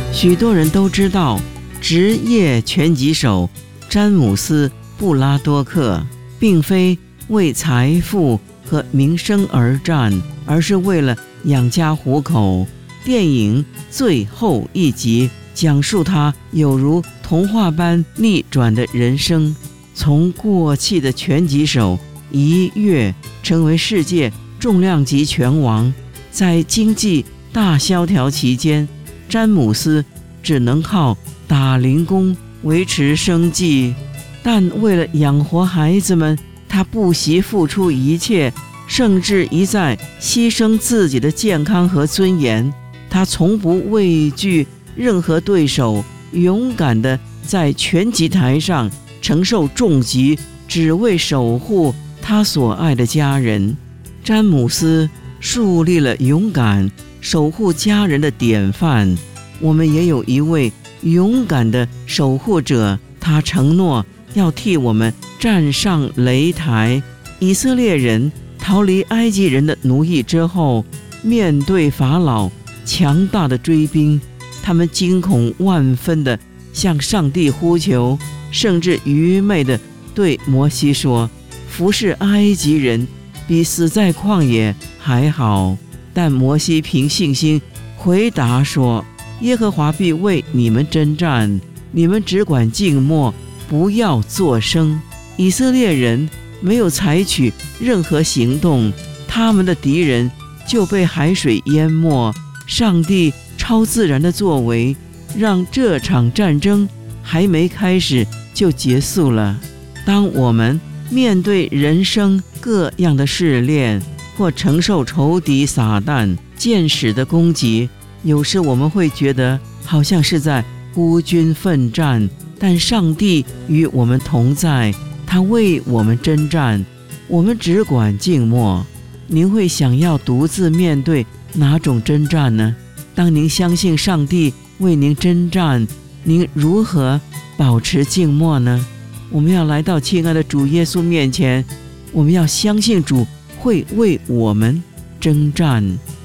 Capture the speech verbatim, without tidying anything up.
许多人都知道，职业拳击手詹姆斯·布拉多克并非为财富和名声而战，而是为了养家糊口。电影最后一集讲述他有如童话般逆转的人生，从过气的拳击手一跃成为世界重量级拳王。在经济大萧条期间，詹姆斯只能靠打零工维持生计，但为了养活孩子们，他不惜付出一切，甚至一再牺牲自己的健康和尊严。他从不畏惧任何对手，勇敢地在拳击台上承受重击，只为守护他所爱的家人。詹姆斯树立了勇敢守护家人的典范。我们也有一位勇敢的守护者，他承诺要替我们站上擂台。以色列人逃离埃及人的奴役之后，面对法老强大的追兵，他们惊恐万分地向上帝呼求，甚至愚昧地对摩西说，服侍埃及人比死在旷野还好。但摩西凭信心回答说，耶和华必为你们征战，你们只管静默，不要作声。以色列人没有采取任何行动，他们的敌人就被海水淹没。上帝超自然的作为，让这场战争还没开始就结束了。当我们面对人生各样的试炼，或承受仇敌撒旦箭矢的攻击，有时我们会觉得好像是在孤军奋战，但上帝与我们同在，他为我们征战，我们只管静默。您会想要独自面对哪种征战呢？当您相信上帝为您征战，您如何保持静默呢？我们要来到亲爱的主耶稣面前，我们要相信主会为我们征战。